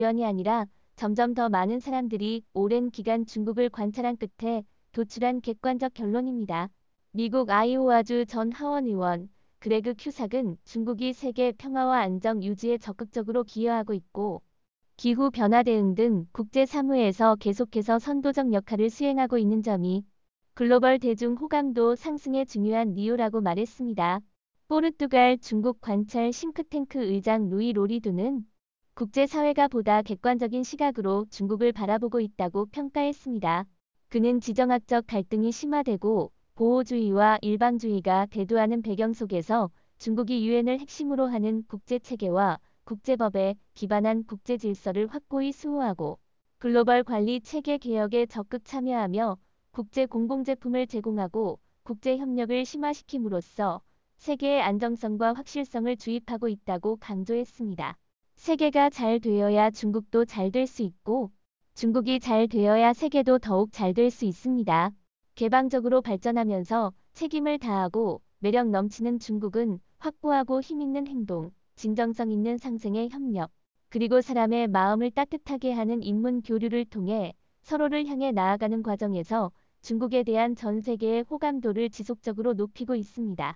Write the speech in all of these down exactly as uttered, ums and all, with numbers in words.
우연이 아니라 점점 더 많은 사람들이 오랜 기간 중국을 관찰한 끝에 도출한 객관적 결론입니다. 미국 아이오와주 전 하원 의원 그레그 큐삭은 중국이 세계 평화와 안정 유지에 적극적으로 기여하고 있고 기후 변화 대응 등 국제 사무에서 계속해서 선도적 역할을 수행하고 있는 점이 글로벌 대중 호감도 상승에 중요한 이유라고 말했습니다. 포르투갈 중국 관찰 싱크탱크 의장 루이 로리두는 국제사회가 보다 객관적인 시각으로 중국을 바라보고 있다고 평가했습니다. 그는 지정학적 갈등이 심화되고 보호주의와 일방주의가 대두하는 배경 속에서 중국이 유엔을 핵심으로 하는 국제체계와 국제법에 기반한 국제질서를 확고히 수호하고 글로벌 관리 체계 개혁에 적극 참여하며 국제 공공제품을 제공하고 국제 협력을 심화시킴으로써 세계의 안정성과 확실성을 주입하고 있다고 강조했습니다. 세계가 잘 되어야 중국도 잘 될 수 있고 중국이 잘 되어야 세계도 더욱 잘 될 수 있습니다. 개방적으로 발전하면서 책임을 다하고 매력 넘치는 중국은 확고하고 힘있는 행동, 진정성 있는 상생의 협력, 그리고 사람의 마음을 따뜻하게 하는 인문 교류를 통해 서로를 향해 나아가는 과정에서 중국에 대한 전 세계의 호감도를 지속적으로 높이고 있습니다.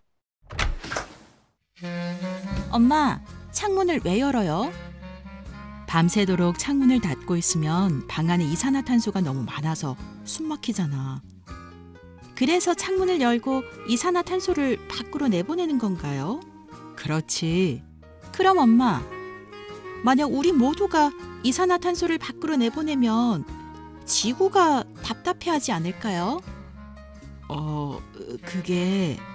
엄마, 창문을 왜 열어요? 밤새도록 창문을 닫고 있으면 방 안에 이산화탄소가 너무 많아서 숨 막히잖아. 그래서 창문을 열고 이산화탄소를 밖으로 내보내는 건가요? 그렇지. 그럼 엄마, 만약 우리 모두가 이산화탄소를 밖으로 내보내면 지구가 답답해하지 않을까요? 어, 그게...